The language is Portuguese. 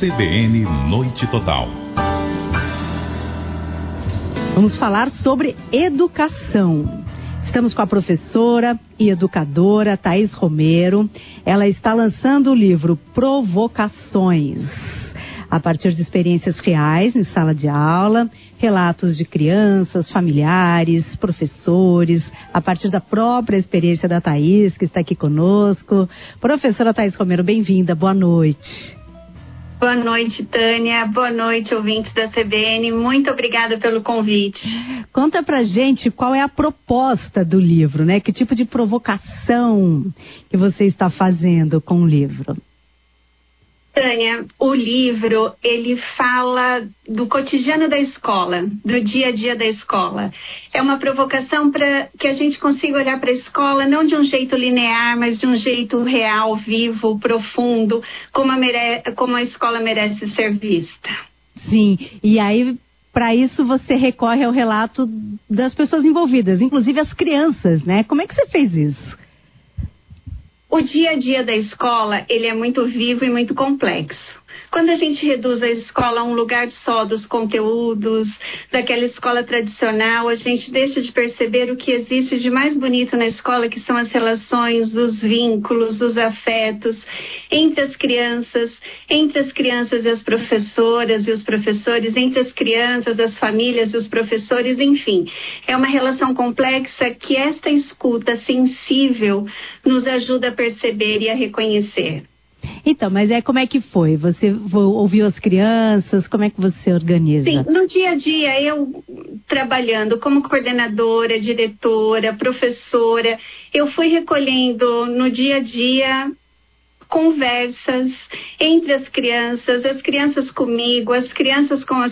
CBN Noite Total. Vamos falar sobre educação. Estamos com a professora e educadora Thaís Romero. Ela está lançando o livro Provocações, a partir de experiências reais em sala de aula, relatos de crianças, familiares, professores, a partir da própria experiência da Thaís, que está aqui conosco. Professora Thaís Romero, bem-vinda, boa noite. Boa noite, Tânia. Boa noite, ouvintes da CBN. Muito obrigada pelo convite. Conta pra gente qual é a proposta do livro, né? Que tipo de provocação que você está fazendo com o livro? Tânia, o livro, ele fala do cotidiano da escola, do dia a dia da escola. É uma provocação para que a gente consiga olhar para a escola não de um jeito linear, mas de um jeito real, vivo, profundo, como a escola merece ser vista. Sim, e aí, para isso você recorre ao relato das pessoas envolvidas, inclusive as crianças, né? Como é que você fez isso? O dia a dia da escola, ele é muito vivo e muito complexo. Quando a gente reduz a escola a um lugar só dos conteúdos, daquela escola tradicional, a gente deixa de perceber o que existe de mais bonito na escola, que são as relações, os vínculos, os afetos entre as crianças e as professoras e os professores, entre as crianças, as famílias e os professores, enfim. É uma relação complexa que esta escuta sensível nos ajuda a perceber e a reconhecer. Então, mas como é que foi? Você ouviu as crianças? Como é que você organiza? Sim, no dia a dia, eu trabalhando como coordenadora, diretora, professora, eu fui recolhendo no dia a dia conversas entre as crianças comigo, as crianças com as